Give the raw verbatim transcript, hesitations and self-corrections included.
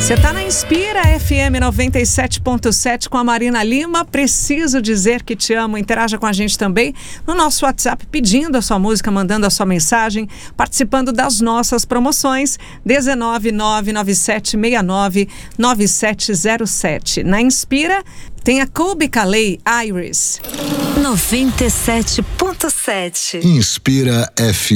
Você tá na Inspira F M noventa e sete ponto sete com a Marina Lima. Preciso dizer que te amo. Interaja com a gente também no nosso WhatsApp, pedindo a sua música, mandando a sua mensagem, participando das nossas promoções. um nove nove nove sete seis nove nove sete zero sete. Na Inspira tem a Colbie Caillat, Iris. noventa e sete ponto sete. Inspira F M.